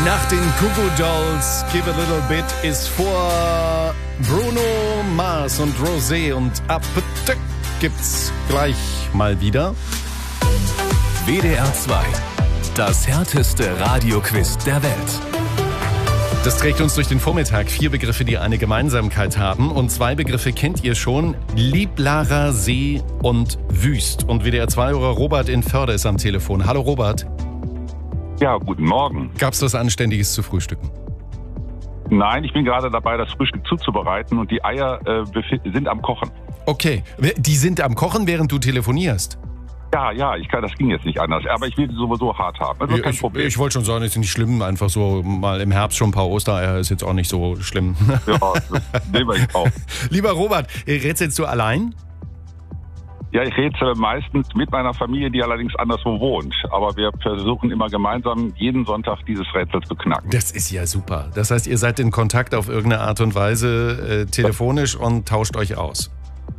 Nach den Goo Goo Dolls, Give a Little Bit, ist vor Bruno Mars und Rosé und Appetit gibt's gleich mal wieder. WDR 2, das härteste Radioquiz der Welt. Das trägt uns durch den Vormittag. 4 Begriffe, die eine Gemeinsamkeit haben. Und 2 Begriffe kennt ihr schon. Lieblarer See und Wüst. Und WDR 2-Hörer Robert in Förde ist am Telefon. Hallo Robert. Ja, guten Morgen. Gab's was Anständiges zu frühstücken? Nein, ich bin gerade dabei, das Frühstück zuzubereiten und die Eier sind am Kochen. Okay, die sind am Kochen, während du telefonierst? Ja, das ging jetzt nicht anders. Aber ich will sie sowieso hart haben. Also kein Problem. Ich wollte schon sagen, ist nicht schlimm. Einfach so mal im Herbst schon ein paar Ostereier ist jetzt auch nicht so schlimm. Ja, das nehme ich auch. Lieber Robert, rätselst du allein? Ja, ich rätsel meistens mit meiner Familie, die allerdings anderswo wohnt. Aber wir versuchen immer gemeinsam jeden Sonntag dieses Rätsel zu knacken. Das ist ja super. Das heißt, ihr seid in Kontakt auf irgendeine Art und Weise telefonisch und tauscht euch aus.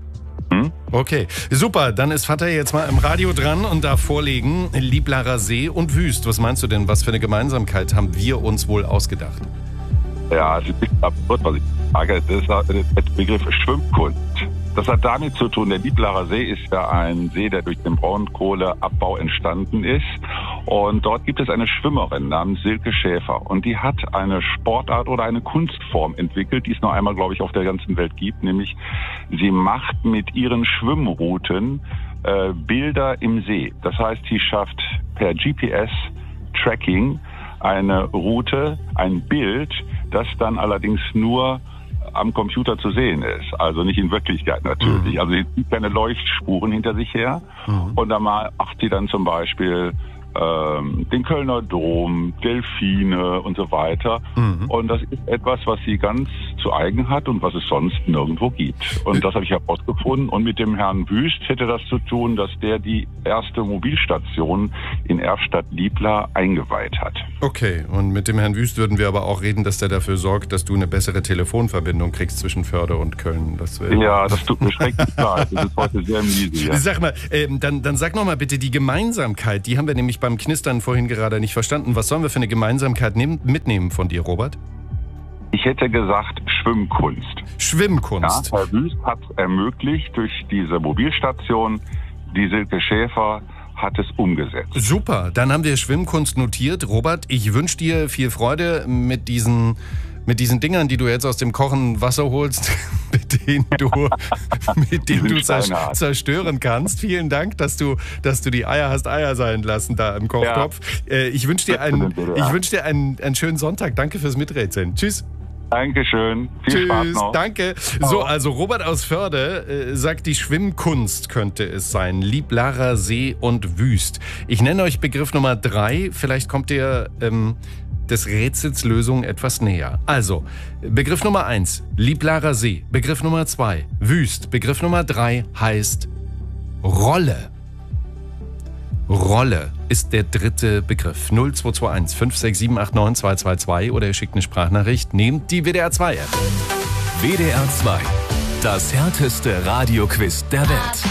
Okay, super. Dann ist Vater jetzt mal im Radio dran und darf vorlegen, Lieblarer See und Wüst. Was meinst du denn? Was für eine Gemeinsamkeit haben wir uns wohl ausgedacht? Ja, es ist ein bisschen absurd, was ich sage. Das ist der Begriff Schwimmkunst. Das hat damit zu tun, der Lieblarer See ist ja ein See, der durch den Braunkohleabbau entstanden ist. Und dort gibt es eine Schwimmerin namens Silke Schäfer. Und die hat eine Sportart oder eine Kunstform entwickelt, die es noch einmal, glaube ich, auf der ganzen Welt gibt. Nämlich, sie macht mit ihren Schwimmrouten Bilder im See. Das heißt, sie schafft per GPS-Tracking eine Route, ein Bild, das dann allerdings nur am Computer zu sehen ist. Also nicht in Wirklichkeit natürlich. Also sie zieht keine Leuchtspuren hinter sich her. Und da macht sie dann zum Beispiel den Kölner Dom, Delfine und so weiter. Und das ist etwas, was sie ganz zu eigen hat und was es sonst nirgendwo gibt. Und das habe ich herausgefunden. Und mit dem Herrn Wüst hätte das zu tun, dass der die erste Mobilstation in Erftstadt-Liebla eingeweiht hat. Okay, und mit dem Herrn Wüst würden wir aber auch reden, dass der dafür sorgt, dass du eine bessere Telefonverbindung kriegst zwischen Förde und Köln. Das tut mir schrecklich leid. Das ist heute sehr miese. Ja. Sag mal, dann sag noch mal bitte die Gemeinsamkeit. Die haben wir nämlich beim Knistern vorhin gerade nicht verstanden. Was sollen wir für eine Gemeinsamkeit mitnehmen von dir, Robert? Ich hätte gesagt Schwimmkunst. Schwimmkunst. Ja, Herr Wüst hat ermöglicht durch diese Mobilstation, die Silke Schäfer hat es umgesetzt. Super, dann haben wir Schwimmkunst notiert. Robert, ich wünsche dir viel Freude mit diesen Dingern, die du jetzt aus dem kochenden Wasser holst, mit denen du zerstören kannst. Vielen Dank, dass du die Eier hast Eier sein lassen da im Kochtopf. Ja. Ich wünsche dir einen schönen Sonntag. Danke fürs Miträtseln. Tschüss. Dankeschön. Viel Spaß noch. Danke. So, also Robert aus Förde sagt, die Schwimmkunst könnte es sein. Lieblarer See und Wüst. Ich nenne euch Begriff Nummer 3. Vielleicht kommt ihr des Rätsels Lösung etwas näher. Also, Begriff Nummer 1, Lieblarer See. Begriff Nummer 2, Wüst. Begriff Nummer 3 heißt Rolle. Rolle ist der dritte Begriff. 0221 56789 222 oder ihr schickt eine Sprachnachricht. Nehmt die WDR 2 App. WDR 2, das härteste Radioquiz der Welt.